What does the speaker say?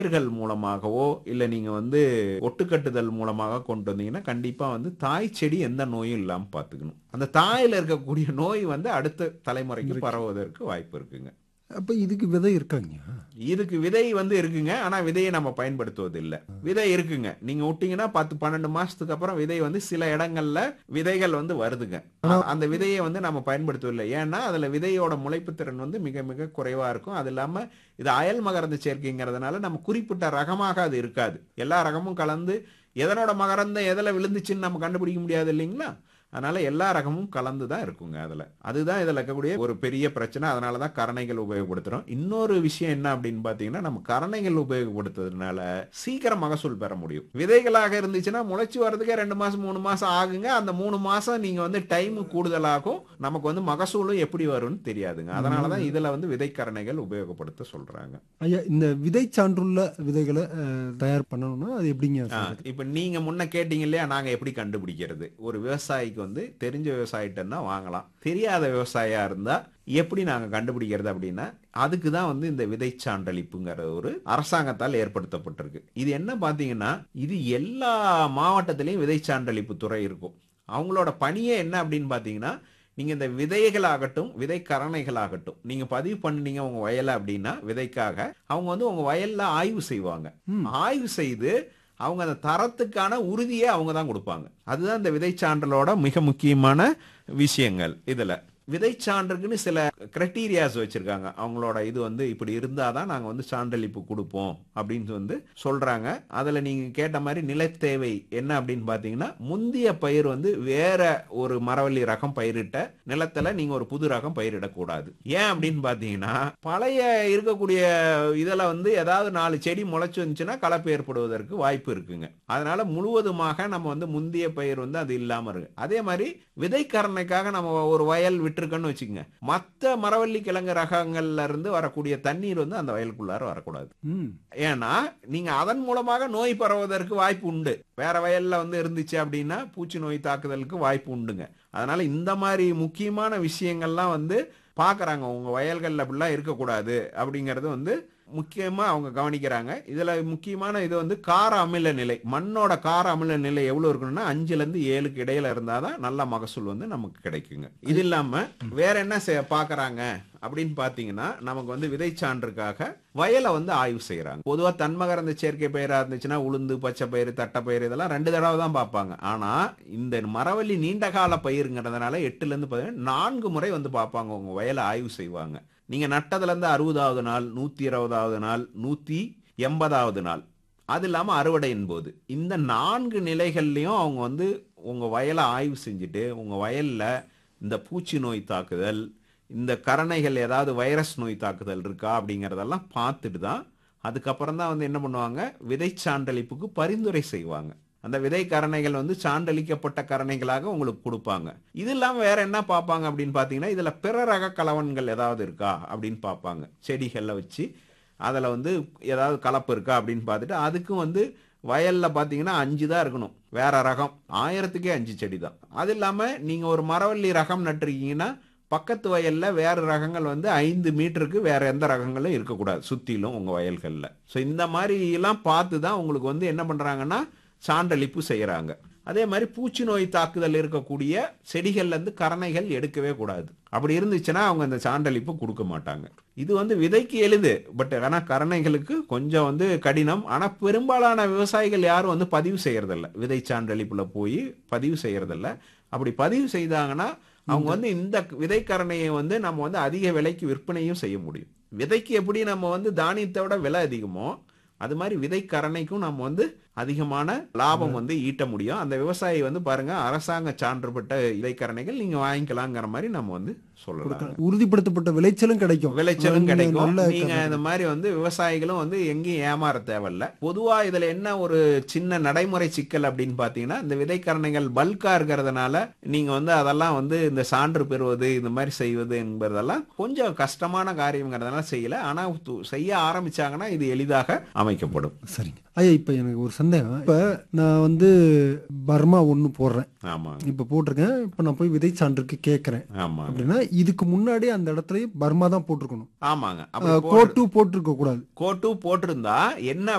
பயிர்கள் மூலமாகவோ இல்ல நீங்க வந்து ஒட்டுக்கட்டுதல் மூலமாக கொண்டு வந்தீங்கன்னா கண்டிப்பா வந்து தாய் செடி எந்த நோயும் இல்லாம பாத்துக்கணும். அந்த தாயில இருக்கக்கூடிய நோய் வந்து அடுத்த தலைமுறைக்கு இருக்கு. பரவுவதற்கு வாய்ப்பு இருக்குங்க. அப்ப இதுக்கு விதை இருக்காங்கயா? இதுக்கு விதை வந்து இருக்குங்க. ஆனா விதையை நம்ம பயன்படுத்துவது இல்ல. விதை இருக்குங்க. நீங்க விட்டீங்கன்னா 10, 12 மாசத்துக்கு அப்புறம் விதை வந்து சில இடங்கள்ல விதைகள் வந்து வருதுங்க. ஆனா அந்த விதையை வந்து நம்ம பயன்படுத்துவதில்லை. ஏன்னா அதுல விதையோட முளைப்பு திறன் வந்து மிக மிக குறைவா இருக்கும். அது இல்லாம இது அயல் மகரந்த சேர்க்கைங்கிறதுனால நம்ம குறிப்பிட்ட ரகமாக அது இருக்காது. எல்லா ரகமும் கலந்து எதனோட மகரந்தம் எதுல விழுந்துச்சுன்னு நம்ம கண்டுபிடிக்க முடியாது இல்லைங்களா? அதனால எல்லா ரகமும் கலந்து தான் இருக்குங்க அதுல. அதுதான் இதுல இருக்கக்கூடிய ஒரு பெரிய பிரச்சனை. அதனால தான் கரணைகள் உபயோகப்படுத்துறோம். இன்னொரு விஷயம் என்ன அப்படின்னு பார்த்தீங்கன்னா, நம்ம கரணைகள் உபயோகப்படுத்துறதுனால சீக்கிரம் மகசூல் பெற முடியும். விதைகளாக இருந்துச்சுன்னா முளைச்சு வரதுக்கே 2 மாசம் 3 மாசம் ஆகுங்க. அந்த 3 மாசம் நீங்க வந்து டைம் கூடுதலாகும். நமக்கு வந்து மகசூலும் எப்படி வரும்னு தெரியாதுங்க. அதனால தான் இதுல வந்து விதைக்கரணைகள் உபயோகப்படுத்த சொல்றாங்க. ஐயா, இந்த விதை சான்றுள்ள விதைகளை தயார் பண்ணணும்னா அது எப்படிங்க செய்றது? இப்ப நீங்க முன்ன கேட்டீங்க இல்லையா, நாங்க எப்படி கண்டுபிடிக்கிறது? ஒரு விவசாயிக்கு வந்து தெரிஞ்ச விவசாயிட்ட தான் வாங்கலாம். தெரியாத விவசாயியா இருந்தா எப்படி நாங்க கண்டுபிடிக்கிறது அப்படின்னா, அதுக்கு தான் வந்து இந்த விதை சான்றளிப்புங்கிற ஒரு அரசாங்கத்தால் ஏற்படுத்தப்பட்டிருக்கு. இது என்ன பார்த்தீங்கன்னா, இது எல்லா மாவட்டத்திலையும் விதை சான்றளிப்பு துறை இருக்கும். அவங்களோட பணியே என்ன அப்படின்னு பார்த்தீங்கன்னா, நீங்க இந்த விதைகளாகட்டும், விதை கரணைகளாகட்டும், நீங்க பதிவு பண்ணீங்க உங்க வயல்ல அப்படின்னா விதைக்காக, அவங்க வந்து உங்க வயல்ல ஆய்வு செய்வாங்க. ம். ஆய்வு செய்து அவங்க அந்த தரத்துக்கான உறுதியை அவங்க தான் கொடுப்பாங்க. அதுதான் இந்த விதை சான்றலோட மிக முக்கியமான விஷயங்கள் இதுல. விதை சான்றுக்குன்னு சில கிரைட்டீரியாஸ் வச்சிருக்காங்க. அவங்களோட இது வந்து இப்படி இருந்தாதான் நாங்க வந்து சான்றளிப்பு கொடுப்போம் அப்படின்னு வந்து சொல்றாங்க. அதுல நீங்க கேட்ட மாதிரி நிலத்தேவை என்ன அப்படின்னு பாத்தீங்கன்னா, முந்திய பயிர் வந்து வேற ஒரு மரவள்ளி ரகம் பயிரிட்ட நிலத்துல நீங்க ஒரு புது ரகம் பயிரிடக்கூடாது. ஏன் அப்படின்னு பாத்தீங்கன்னா, பழைய இருக்கக்கூடிய இதுல வந்து ஏதாவது 4 செடி முளைச்சு வந்துச்சுன்னா கலப்பு ஏற்படுவதற்கு வாய்ப்பு இருக்குங்க. அதனால முழுவதுமாக நம்ம வந்து முந்திய பயிர் வந்து அது இல்லாம இருக்கு. அதே மாதிரி விதைக்கரணைக்காக நம்ம ஒரு வயல் விட்டுருக்கோன்னு வச்சுக்கோங்க, மற்ற மரவள்ளி கிழங்கு ரகங்கள்ல இருந்து வரக்கூடிய தண்ணீர் வந்து அந்த வயலுக்குள்ளார வரக்கூடாது. ம். ஏன்னா நீங்க அதன் மூலமாக நோய் பரவுவதற்கு வாய்ப்பு உண்டு. வேற வயல்ல வந்து இருந்துச்சு அப்படின்னா பூச்சி நோய் தாக்குதலுக்கு வாய்ப்பு உண்டுங்க. அதனால இந்த மாதிரி முக்கியமான விஷயங்கள்லாம் வந்து பாக்குறாங்க. உங்க வயல்கள்ல அப்படிலாம் இருக்கக்கூடாது அப்படிங்கறது வந்து முக்கியமா அவங்க கவனிக்கிறாங்க. இதுல முக்கியமான இது வந்து கார அமில நிலை. மண்ணோட கார அமில நிலை எவ்வளவு இருக்கணும்னா 5ல இருந்து 7க்கு இடையில இருந்தாதான் நல்ல மகசூல் வந்து நமக்கு கிடைக்குங்க. இது இல்லாம வேற என்ன பாக்குறாங்க அப்படின்னு பாத்தீங்கன்னா, நமக்கு வந்து விதை சான்றுக்காக வயலை வந்து ஆய்வு செய்யறாங்க. பொதுவா தன்மகரந்த சேர்க்கை பயிரா இருந்துச்சுன்னா உளுந்து, பச்சை பயிறு, தட்டைப்பயிறு இதெல்லாம் 2 தடவை தான் பார்ப்பாங்க. ஆனா இந்த மரவள்ளி நீண்ட கால பயிருங்கிறதுனால 8ல இருந்து 4 முறை வந்து பார்ப்பாங்க. உங்க வயலை ஆய்வு செய்வாங்க. நீங்க நட்டதுல இருந்து 60வது நாள், 120வது நாள், 180வது நாள், அது இல்லாம அறுவடையின் போது இந்த 4 நிலைகள்லயும் அவங்க வந்து உங்க வயலை ஆய்வு செஞ்சுட்டு உங்க வயல்ல இந்த பூச்சி நோய் தாக்குதல், இந்த கரணைகள் ஏதாவது வைரஸ் நோய் தாக்குதல் இருக்கா அப்படிங்கறதெல்லாம் பார்த்துட்டு தான் அதுக்கப்புறம் தான் வந்து என்ன பண்ணுவாங்க, விதை சான்றளிப்புக்கு பரிந்துரை செய்வாங்க. அந்த விதை கரணைகள் வந்து சான்றளிக்கப்பட்ட கரணைகளாக உங்களுக்கு கொடுப்பாங்க. இது இல்லாம வேற என்ன பார்ப்பாங்க அப்படின்னு பாத்தீங்கன்னா, இதுல பிற ரக கலவன்கள் ஏதாவது இருக்கா அப்படின்னு பார்ப்பாங்க. செடிகள்ல வச்சு அதுல வந்து ஏதாவது கலப்பு இருக்கா அப்படின்னு பார்த்துட்டு அதுக்கும் வந்து வயல்ல பாத்தீங்கன்னா 5 தான் இருக்கணும். வேற ரகம் 1000க்கே 5 செடி தான். அது இல்லாம நீங்க ஒரு மரவள்ளி ரகம் நட்டிருக்கீங்கன்னா பக்கத்து வயல்ல வேற ரகங்கள் வந்து 5 மீட்டருக்கு வேற எந்த ரகங்களும் இருக்கக்கூடாது சுத்திலும் உங்க வயல்கள்ல. ஸோ இந்த மாதிரி எல்லாம் பார்த்து தான் உங்களுக்கு வந்து என்ன பண்றாங்கன்னா சான்றளிப்பு செய்யறாங்க. அதே மாதிரி பூச்சி நோய் தாக்குதல் இருக்கக்கூடிய செடிகள்ல இருந்து கரணைகள் எடுக்கவே கூடாது. அப்படி இருந்துச்சுன்னா அவங்க அந்த சான்றளிப்பு கொடுக்க மாட்டாங்க. இது வந்து விதைக்கு எளிது, பட் ஆனா கரணைகளுக்கு கொஞ்சம் வந்து கடினம். ஆனா பெரும்பாலான விவசாயிகள் யாரும் வந்து பதிவு செய்யறதில்ல. விதை சான்றளிப்புல போய் பதிவு செய்யறதில்ல. அப்படி பதிவு செய்தாங்கன்னா அவங்க வந்து இந்த விதைக்கரணையை வந்து நம்ம வந்து அதிக விலைக்கு விற்பனையும் செய்ய முடியும். விதைக்கு எப்படி நம்ம வந்து தானியத்தை விட விலை அதிகமோ அது மாதிரி விதைக்கரணைக்கும் நம்ம வந்து அதிகமான லாபம் வந்து ஈட்ட முடியும். அந்த விவசாயி வந்து பாருங்க அரசாங்க சான்று பெற்ற விதைக்கரணைகள் நீங்க வாங்கிக்கலாங்கிற மாதிரி நம்ம வந்து சொல்லலாம். உறுதிப்படுத்தப்பட்ட விளைச்சலும் கிடைக்கும். விளைச்சலும் கிடைக்கும். நல்ல நீங்க இந்த மாதிரி வந்து விவசாயிகளும் வந்து எங்கேயும் ஏமாற தேவையில்ல. பொதுவா இதுல என்ன ஒரு சின்ன நடைமுறை சிக்கல் அப்படின்னு பாத்தீங்கன்னா, இந்த விதைக்கரணைகள் பல்கா இருக்கிறதுனால நீங்க வந்து அதெல்லாம் வந்து இந்த சான்று பெறுவது இந்த மாதிரி செய்வது என்பதெல்லாம் கொஞ்சம் கஷ்டமான காரியம்ங்கிறதுனால செய்யல. ஆனா செய்ய ஆரம்பிச்சாங்கன்னா இது எளிதாக அமைக்கப்படும். சரிங்க ஐயா, இப்ப எனக்கு ஒரு சந்தேகம். இப்ப நான் வந்து பர்மா ஒண்ணு போடுறேன், ஆமாங்க இப்ப போட்டிருக்கேன், இப்ப நான் போய் விதை சான்றுக்கு கேட்கறேன் ஆமாங்க அப்படின்னா இதுக்கு முன்னாடி அந்த இடத்துலயும் பர்மா தான் போட்டிருக்கணும், ஆமாங்க அப்படி கோட்டு போட்டிருக்க கூடாது. கோட்டு போட்டிருந்தா என்ன